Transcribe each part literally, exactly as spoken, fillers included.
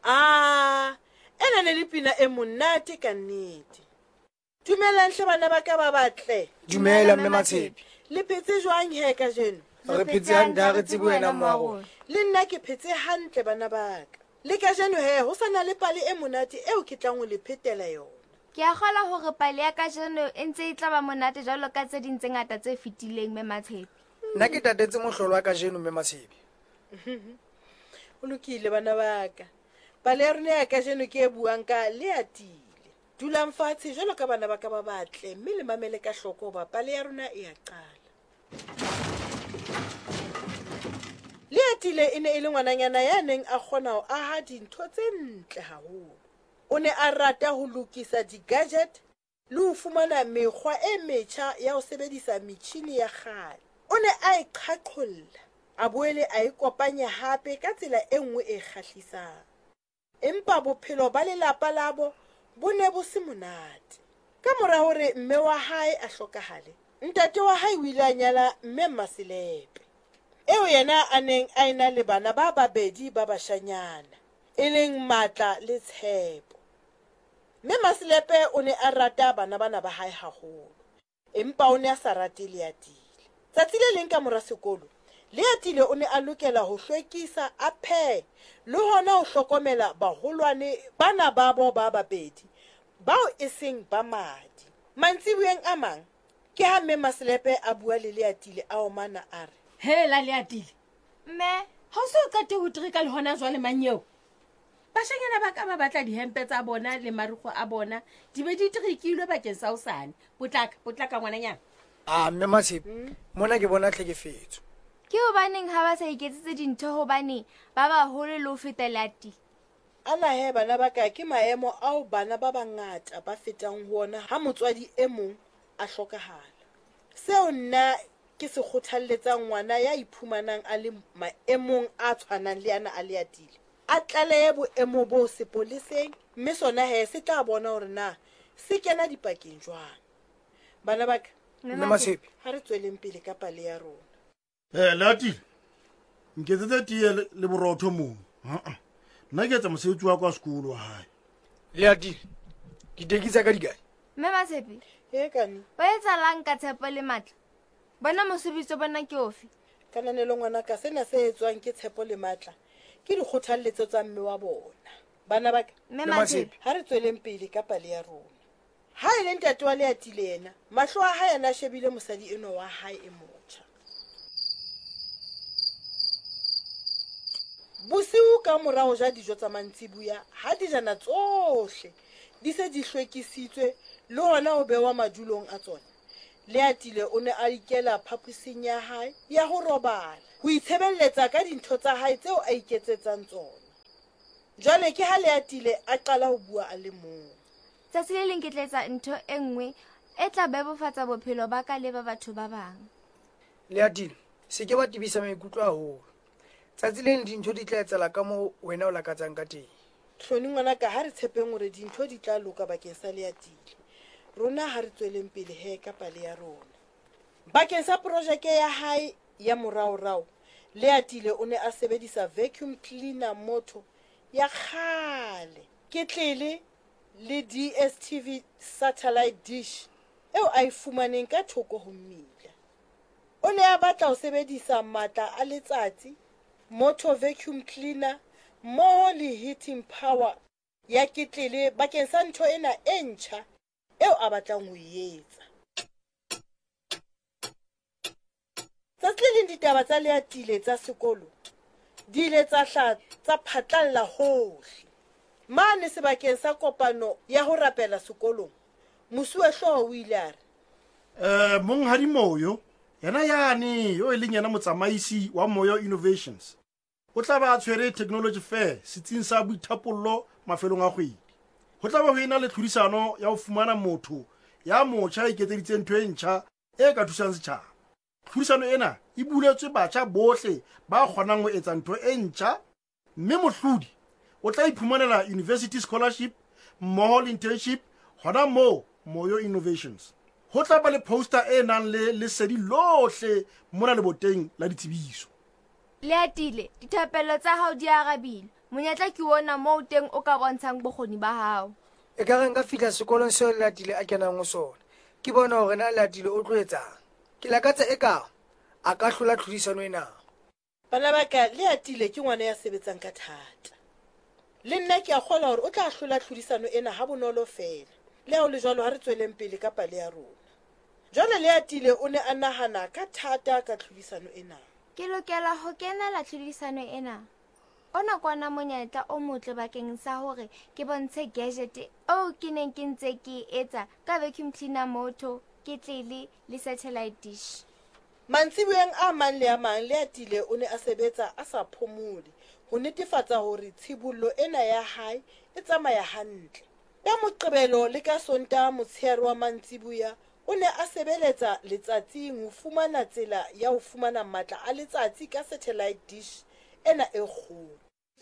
Ah, ena ne le pina e monate ka nnete. Dumelang hle bana ba ka ba batle. Dumela mme Matshepi. Le phetse jwang he ka jeno? Re phetse hantle ha re tsebe wena mmago. Le nna ke phetse hantle bana ba ka. Le ka jeno he ho sana le pale e monate eo ke tlang ho le phetela yona. Ke a kgola hore pale ya ka jeno e ntse e tla ba monate jwalo ka tse ding tse ngata tse fetileng mme Matshepi. Nna ke tatetse mohlolo wa ka jeno mme Matshepi. O lokile bana ba ka. Pale ya rona ya ka jeno ke e buang ka Leatile. Dulang fatshe jwalo ka bana ba ka ba batle mme le mamele ka hloko ba pale ya rona e a qala. Leatile e ne e le ngwananyana ya neng a kgona ho aha dintho tse ntle haholo. O ne a rata ho lokisa di-gadget le ho fumana mekgwa e metjha ya ho sebedisa metjhini ya kgale. O ne a e qhaqholla, a boele a e kopanya hape ka tsela e nngwe e kgahlisang. Empa bophelo ba lelapa labo bo ne bo se monate. Ka mora hore mme wa hae a hlokahale, ntate wa hae o ile a nyala mme Maselepe, eo yena a neng a ena le bana ba babedi ba bashanyana, e leng Matla le Tshepo. Mme Maselepe o ne a rata bana bana ba hae haholo, empa o ne a sa rate Leatile. Tsatsi le leng ka mora sekolo, Leatile o ne a lokela ho hlwekisa, a phe le hona ho hlokomela baholwane bana ba bo ba babedi bao e seng ba madi. Mantsibueng a mang ke ha mme Maselepe a bua le Leatile a omana a re, hela Leatile, mme ha o se o qete ho treka le hona jwale manyeo? Bashanyana ba ka ba batla dihempe tsa bona le marukgo a bona di be di trekilwe bakeng sa hosane. Potlaka potlaka ngwananyana. Ah mme Matshepi, mona ke bona tlhekefetso. Ke hobaneng ha ba sa iketsetse dintho hobane ba baholo le ho feta Leatile? ana he bana ba ka ke maemo ao bana ba bangata ba fetang ho ona ha motswadi e mong a hlokahala. Seo nna ke se kgothalletsang ngwana ya iphumanang a le maemong a tshwanang le ana a Leatile, a tlalehe boemo bo sepoleseng, mme sona he se tla bona hore na se kena dipakeng jwang. Bana ba ka, mme Matshepi, ha re tsweleng pele ka pale ya rona. Eh Leatile, nketsetse tie le borotho moo. Ha nna ke etsa mosebetsi wa kwa sekolo wa hae. Leatile, ditekisa ka dikae? Mme Matshepi, e kane ba etsalang ka Tshepo le Matla? Bona mosebetsi bona ke ofe? Kananelo ngwana ka, sena se etswang ke Tshepo le Matla ke dikgothaletso tsa mme wa bona. Bana ba ka, Mme Matshepi, ha re tsweleng pele ka pale ya rona. Ha ile ntate wa Leatile yena, mahlo a hae ana shebile mosadi eno wa hae e motjha. Bosiu ka mora ho ja dijo tsa mantsibuya, ha dijana tsohle di se di hlwekisitswe le hona ho bewa madulong a tsona, Leatile o ne a ikela phaposing ya hae ya ho robala, ho itshebelletsa ka dintho tsa hae tseo a iketsetsang tsona. Jwale ke ha Leatile a qala ho bua a le mong. tsatsi le leng ke tla etsa ntho e nngwe e tla bebofatsa bophelo ba ka le ba batho ba bang. Leatile, se ke wa tibisa maikutlo haholo. Tsatsi leng dintho di tla etsela ka moo wena o lakatsang ka teng. Hloni ngwana ka, ha re tshepeng hore dintho di tla loka bakeng sa Leatile. Rona ha re tsweleng pele he ka pale ya rona. Bakeng sa projeke ya hae ya moraorao, Leatile o ne a sebedisa vacuum cleaner moto ya kgale, ketlele le D S T V satellite dish eo a e fumaneng ka thoko ho mmila. O ne a batla ho sebedisa matla a letsatsi, motor vacuum cleaner mmoho le heating power ya ketlele bakeng sa ntho ena e ntjha eo a batlang ho etsa. Tsatsi le leng ditaba tsa Leatile tsa sekolo di ile tsa hla tsa phatlalla hohle. Mane sebakeng sa kopano ya ho rapela sekolong, mosuwehlooho o ile a re, Eh monghadi Moyo, yena yane yo e leng yena motsamaisi wa Moyo Innovations, o tla ba a tshwere technology fair setsing sa boithapollo mafelong a kgwedi. Ho tla ba ho ena le tlhodisano ya ho fumana motho ya motjha e ketseditseng ntho e ntjha e ka thusang setjhaba. Tlhodisano ena e buletswe batjha bohle ba kgonang ho etsa ntho e ntjha, mme mohlodi o tla iphumanela university scholarship mmoho le internship hona moo Moyo Innovations. Ho tla ba le poster e nang le lesedi lohle mona le boteng la ditsebiso. Leatile, dithapelo tsa hao di arabile. monyetla ke ona moo teng o ka bontshang bokgoni ba hao. E ka re nka fihla sekolong seo Leatile a kenang ho sona, ke bona hore na Leatile o tlo etsang. Ke lakatsa eka a ka hlola tlhodisano ena. Bana ba ka, Leatile ke ngwana ya sebetsang ka thata. Le nna ke a kgola hore o tla hlola tlhodisano ena ha bonolo fela. Le ha o le jwalo ha re tsweleng pele ka pale ya rona. Jwale Leatile o ne a nahana ka thata ka tlhodisano ena. Ke lokela ho kenela tlhodisano ena. Ona kwana monyetla o motle bakeng sa hore ke bontshe gadget o ke neng ke ntse ke etsa ka vacuum cleaner moto, ketlele le satellite dish. Mantsibueng a mang le a mang Leatile o ne a sebetsa a sa phomole ho netefatsa hore tshibollo ena ya hae e tsamaya hantle. Ya Moqebelo le ka Sontaha motshehare wa mantsibuya o ne a sebeletsa letsatsing ho fumana tsela ya ho fumana matla a letsatsi ka satellite dish ena e kgolo.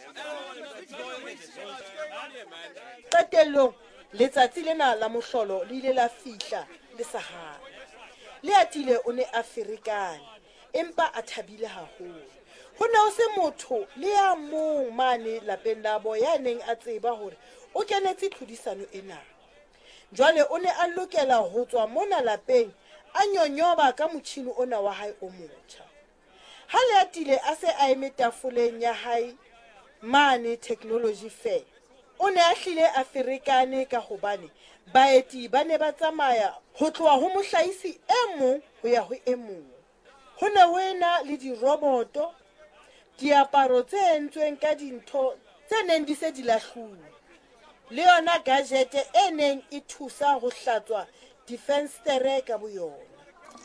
Qetellong letsatsi lena la mohlolo le ile la fihla le Sahara. Leatile o ne a ferekane empa a thabile haholo. Ho ne ho se motho le ya mong mane lapeng la bo ya neng a tseba hore o kenetse tlhodisano ena. Jwale o ne a lokela ho tswa mona lapeng a nyonyoba ka motjhini ona wa hae o motjha. Ha Leatile a se a eme tafoleng ya hae mane technology fair, o ne a hlile a ferekane ka hobane baeti ba ne ba tsamaya ho tloha ho mohlahisi e mong ho ya ho e mong. Ho ne ho ena le diroboto, diaparo tse entsweng ka dintho tse neng di se di lahluwe, le yona gadget e neng e thusa ho hlatswa difenstere ka boyona.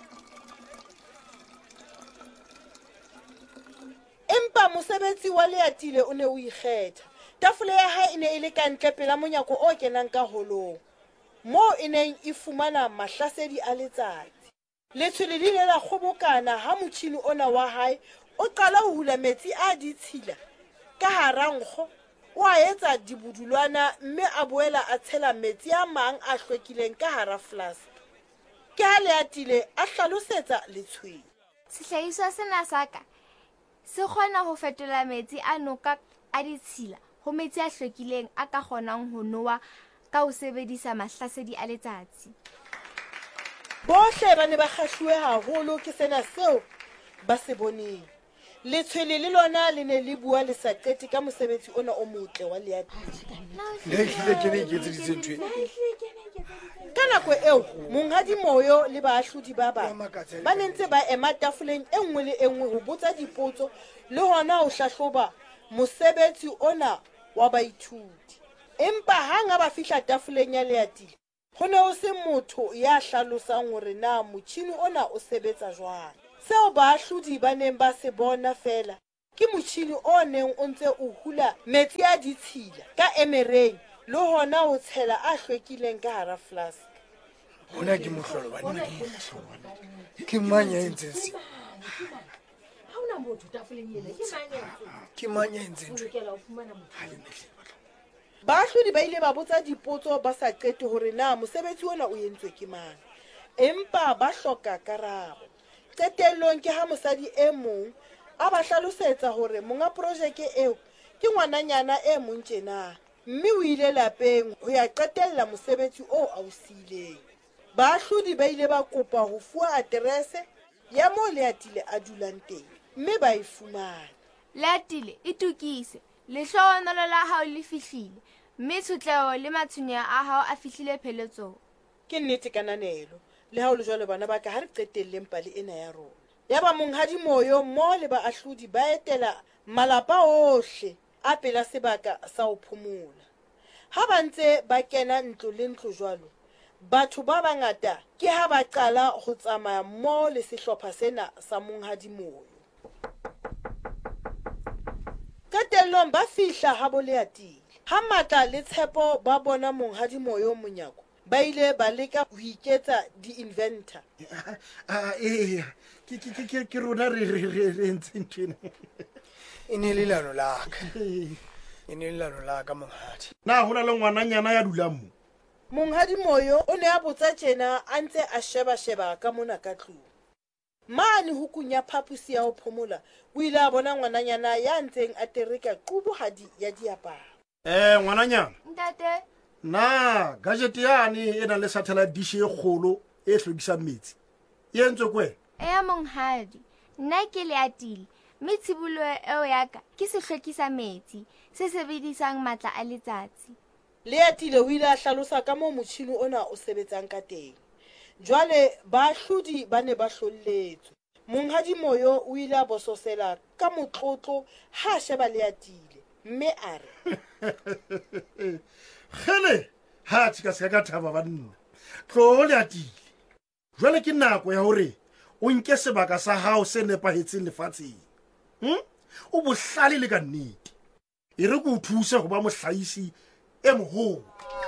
Empa mosebetsi wa Leatile o ne o ikgetha. Tafole ya hae e ne e le kantle pela monyako o kenang ka holong, moo e neng e fumana mahlasedi a letsatsi. Letshwele le ile la kgobokana ha motjhini ona wa hae o qala ho hula metsi a ditshila ka hara nkgo, o a etsa dibudulwana mme a boela a tshela metsi a mang a hlwekileng ka hara flask. Ke ha Leatile a hlalosetsa letshwele. Sehlahiswa sena sa ka se kgona ho fetola metsi a noka a ditshila ho metsi a hlwekileng a ka kgonang ho nowa ka ho sebedisa mahlasedi a letsatsi. Bohle ba ne ba kgahluwe haholo ke sena seo ba se boneng. Letshwele le lona le ne le bua le sa qete ka mosebetsi ona o motle wa Leatile. Leatile ke ne ke etseditse ntwe. Ka nako eo monghadi Moyo le baahlodi ba bang ba ne ntse ba ema tafoleng e nngwe le e nngwe ho botsa dipotso le hona ho hlahloba mosebetsi ona wa baithuti. Empa hanga ba fihla tafoleng ya Leatile, ho ne ho se motho ya hlalosang hore na motjhini ona o sebetsa jwang. Seo baahlodi ba neng ba se bona fela ke motjhini o neng o ntse o hula metsi a ditshila ka emereng le hona ho tshela a hlwekileng ka hara flask. Hona ke mohlolo bana. Ke manya entseng se. Ha ona motho tafoleng ena ke manya. Ke manya entseng. O lokela ho fumana motho. Baahlodi ba ile ba botsa dipotso ba sa qete hore na mosebetsi ona o entswe ke mang. Empa ba hloka karabo. Qetellong ke ha mosadi e mong a ba hlalosetsa hore monga projeke eo ke ngwananyana e mong tjena, mme o ile lapeng ho ya qetella mosebetsi o a o siileng. Baahlodi ba ile ba kopa ho fuwa aterese ya moo Leatile a dulang teng, mme ba e fumana. Leatile e tukise, lehlohonolo la hao le fihlile, mme tshotleho le matshwenyeho a hao a fihlile pheletsong. Ke nnete kananelo, le ha o le jwalo bana ba ka ha re qetelleng pale ena ya rona. Yaba monghadi Moyo mmoho le baahlodi ba etela malapa ohle a pela sebaka sa ho phomola. Ha ba ntse ba kena ntlo le ntlo jwalo, batho ba bangata ke ha ba qala ho tsamaya mmoho le sehlopha sena sa monghadi Moyo. Qetellong ba fihla ha bo Leatile. Ha matla le tshepo ba bona monghadi Moyo monyako, ba ile ba leka ho iketsa di-inventor. Ah eh ke ke ke ke rona re re re entseng tjena. E ne le lano la ka. E ne le lano la ka monghadi. Na hona le ngwananyana ya dulang mo. Monghadi Moyo o ne a botsa tjena a ntse a sheba sheba ka mona ka tlung. mane ho kunya phapusi ya ho phomola o ile a bona ngwananyana ya ntseng a tereka qubuhadi ya diaparo. eh ngwananyana Ntate, na gadget yane e na le satellite dish e kgolo e hlwekisang metsi e entswe kwena? eya monghadi, nna ke Leatile, mme tshiboloho eo ya ka ke sehlwekisa metsi se sebedisang matla a letsatsi. Leatile o ile a hlalosa ka moo motjhini ona o sebetsang ka teng. Jwale baahlodi ba ne ba hlolletswe. Monghadi Moyo o ile a bososela ka motlotlo ha a sheba Leatile, mme a re Gele ha tshika se ka thaba banna tlo Leatile, jwale ke nako ya hore o nke sebaka sa hao se nepahetseng lefatsheng. hm o bohlale le ka nnete e re go thuse go ba mohlahisi e moholo.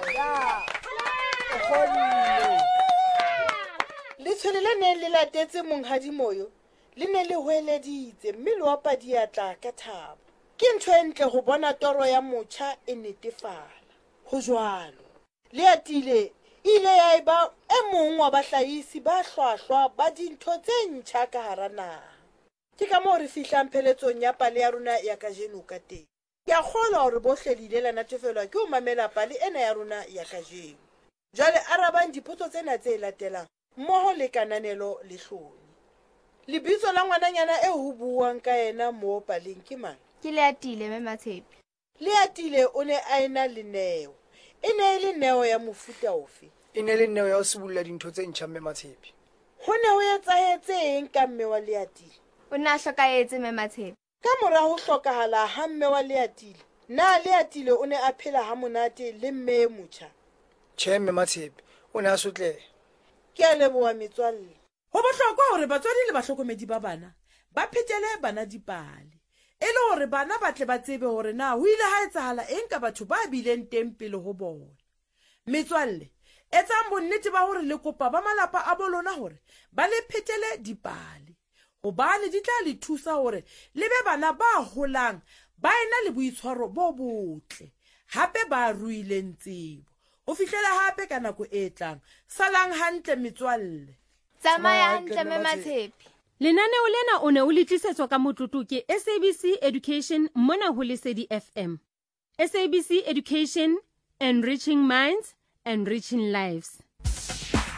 letshwele le neng le latetse Monghadi Moyo le ne le hweleditse mme le opa diatla ka thabo. Ke ntho e ntle go bona toro ya motjha e netefala. Ho jwalo Leatile ile ya eba e mong wa bahlahisi ba hlwahlwa ba dintho tse ntjha ka hara naha. Ke ka moo re fihlang pheletsong ya pale ya rona ya kajeno ka teng. Ke a kgolwa hore bohle le ile la natefelwa ke ho mamela pale ena ya rona ya kajeno. Jwale arabang dipotso tsena tse latelang mmoho le kananelo le hloni. Lebitso la ngwananyana e ho buuwang ka yena moo paleng ke mang? Ke Leatile, mme Matshepi. Leatile o ne a ena le neo. E ne e le neo ya mofuta ofe? e ne le nneo ya ho sibulla dintho tse ntjha mme Matshepi. Ho ne ho etsahetseng ka mme wa Leatile? O ne a hlokahetse, mme Matshepi. Ka mora ho hlokahala ha mme wa Leatile, na Leatile o ne a phela ha monate le mme motjha? Tjhe mme Matshepi, o ne a sotleha. Ke a leboha metswalle. Ho bohlokwa hore batswadi le bahlokomedi ba bana ba phetele bana dipale e le hore bana ba tle ba tsebe hore na ho ile ha etsahala eng ka batho ba bileng teng pele ho bona. Metswalle, etsang bonnete ba hore le kopa ba malapa a bolona hore ba le phetele dipale hobane di tla le thusa hore le be bana ba holang ba ena le boitshwaro bo botle hape ba ruileng tsebo ho fihlela hape ka nako e tlang. Salang hantle metswalle. Tsamaya hantle, mme Matshepi. Lenaneo lena o ne o le tlisetswa ka motlotlo ke S A B C Education mona ho Lesedi F M. S A B C Education, enriching minds, enriching lives.